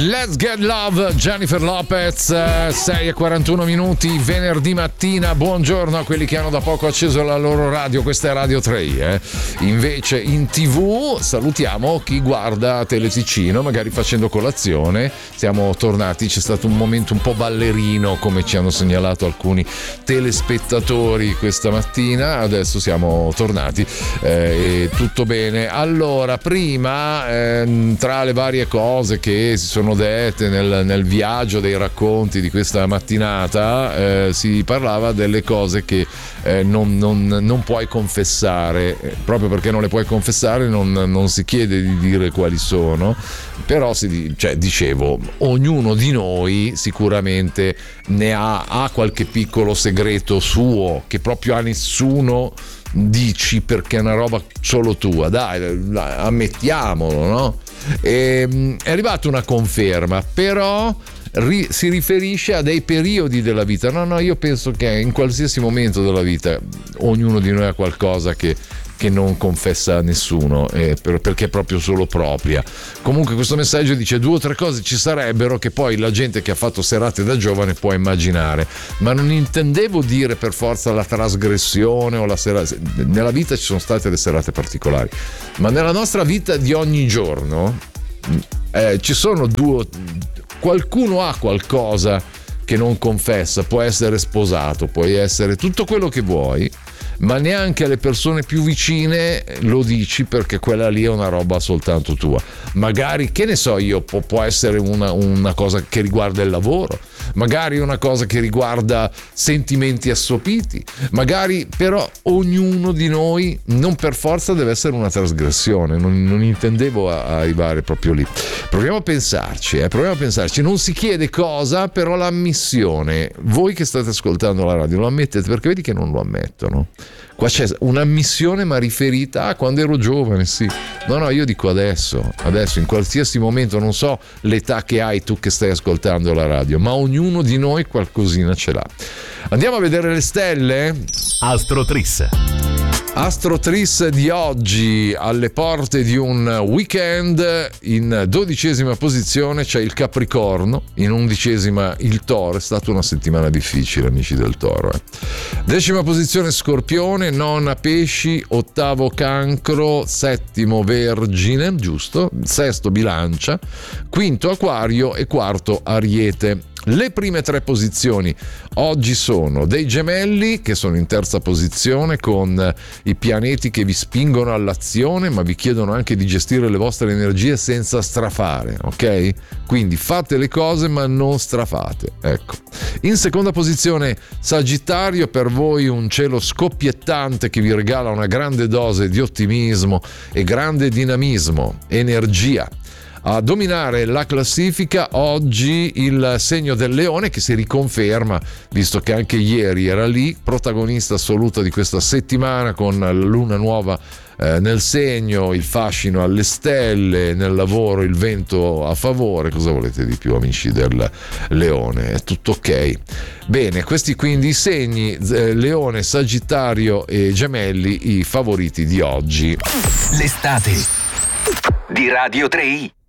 Let's Get Love, Jennifer Lopez, 6:41, venerdì mattina. Buongiorno a quelli che hanno da poco acceso la loro radio, questa è Radio 3. Invece in TV salutiamo chi guarda Teleticino, magari facendo colazione. Siamo tornati, c'è stato un momento un po' ballerino, come ci hanno segnalato alcuni telespettatori questa mattina. Adesso siamo tornati, tutto bene. Allora, prima tra le varie cose che si sono dette nel viaggio dei racconti di questa mattinata, si parlava delle cose che non puoi confessare, proprio perché non le puoi confessare non si chiede di dire quali sono, però dicevo, ognuno di noi sicuramente ne ha qualche piccolo segreto suo che proprio a nessuno dici, perché è una roba solo tua, dai ammettiamolo, no? È arrivata una conferma, però si riferisce a dei periodi della vita. No, io penso che in qualsiasi momento della vita ognuno di noi ha qualcosa che non confessa a nessuno, perché è proprio solo propria. Comunque questo messaggio dice 2 o 3 cose ci sarebbero che poi la gente che ha fatto serate da giovane può immaginare, ma non intendevo dire per forza la trasgressione o la serata. Nella vita ci sono state le serate particolari, ma nella nostra vita di ogni giorno ci sono qualcuno ha qualcosa che non confessa. Può essere sposato, puoi essere tutto quello che vuoi, ma neanche alle persone più vicine lo dici, perché quella lì è una roba soltanto tua. Magari, che ne so io, può essere una cosa che riguarda il lavoro, magari una cosa che riguarda sentimenti assopiti, magari, però ognuno di noi, non per forza deve essere una trasgressione, non intendevo arrivare proprio lì. Proviamo a pensarci, non si chiede cosa, però l'ammissione. Voi che state ascoltando la radio lo ammettete, perché vedi che non lo ammettono. Qua c'è un'ammissione, ma riferita a quando ero giovane, sì. No, io dico adesso, in qualsiasi momento, non so l'età che hai tu che stai ascoltando la radio, ma ognuno di noi qualcosina ce l'ha. Andiamo a vedere le stelle? Astro Tris di oggi, alle porte di un weekend. In 12ª posizione c'è il Capricorno, in 11ª il Toro. È stata una settimana difficile, amici del Toro. 10ª posizione Scorpione, 9ª Pesci, 8º Cancro, 7º Vergine, giusto, 6º Bilancia, 5º Acquario e 4º Ariete. Le prime 3 posizioni oggi sono dei Gemelli, che sono in terza posizione, con i pianeti che vi spingono all'azione, ma vi chiedono anche di gestire le vostre energie senza strafare, ok? Quindi fate le cose ma non strafate, ecco. In seconda posizione Sagittario, per voi un cielo scoppiettante che vi regala una grande dose di ottimismo e grande dinamismo, energia. A dominare la classifica oggi il segno del Leone, che si riconferma, visto che anche ieri era lì, protagonista assoluta di questa settimana, con la luna nuova nel segno, il fascino alle stelle, nel lavoro il vento a favore. Cosa volete di più, amici del Leone? È tutto ok. Bene, questi quindi i segni, Leone, Sagittario e Gemelli, i favoriti di oggi. L'estate di Radio 3.